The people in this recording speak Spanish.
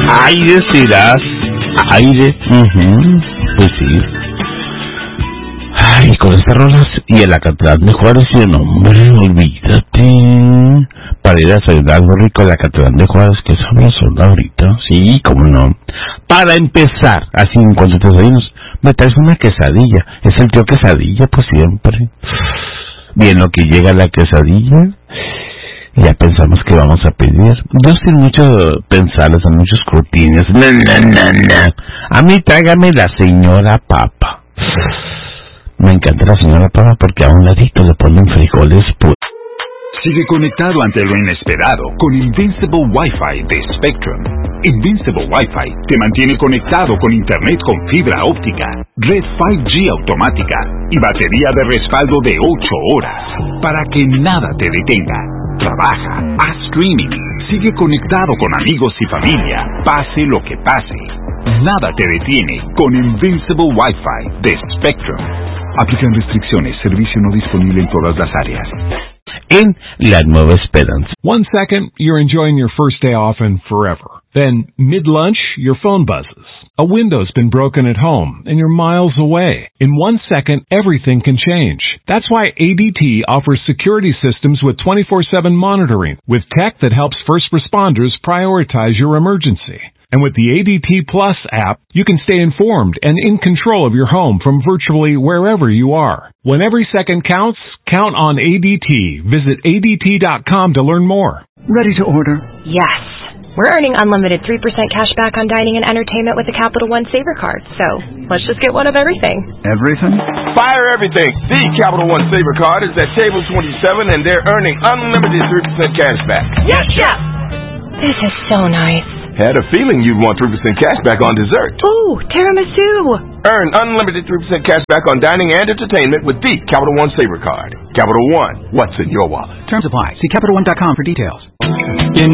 Aire serás. Aire. Pues sí. Ay, con estas rolas y el Acatlán de Juárez y el hombre, olvídate. Para ir a desayunar algo rico el Acatlán de Juárez, que sabroso ahorita. Sí, cómo no. Para empezar, así en cuanto te desayunas, me traes una quesadilla. Es el tío quesadilla, pues siempre. Bien, lo que llega la quesadilla, ya pensamos que vamos a pedir. Yo sin mucho pensar, son muchos escrutinios. A mí tráigame la señora papa. Me encanta la señora papa porque a un ladito le ponen frijoles puros. Sigue conectado ante lo inesperado con Invincible Wi-Fi de Spectrum. Invincible Wi-Fi te mantiene conectado con internet con fibra óptica, red 5G automática y batería de respaldo de 8 horas para que nada te detenga. Trabaja, haz streaming, sigue conectado con amigos y familia, pase lo que pase. Nada te detiene con Invincible Wi-Fi de Spectrum. Aplican restricciones, servicio no disponible en todas las áreas. En la Nueva Esperanza. 1 second, you're enjoying your first day off and forever. Then, mid-lunch, your phone buzzes. A window's been broken at home, and you're miles away. In 1 second, everything can change. That's why ADT offers security systems with 24/7 monitoring, with tech that helps first responders prioritize your emergency. And with the ADT Plus app, you can stay informed and in control of your home from virtually wherever you are. When every second counts, count on ADT. Visit ADT.com to learn more. Ready to order? Yes. We're earning unlimited 3% cash back on dining and entertainment with the Capital One Saver Card. So, let's just get one of everything. Everything? Fire everything! The Capital One Saver Card is at table 27 and they're earning unlimited 3% cash back. Yes, Chef! This is so nice. Had a feeling you'd want 3% cash back on dessert. Ooh, tiramisu! Earn unlimited 3% cash back on dining and entertainment with the Capital One Saver Card. Capital One, what's in your wallet? Terms apply. See CapitalOne.com for details. You